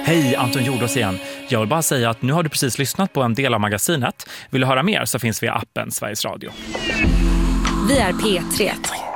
Hej, Anton Jordås igen. Jag vill bara säga att nu har du precis lyssnat på en del av magasinet. Vill du höra mer så finns vi i appen Sveriges Radio. Vi är P3.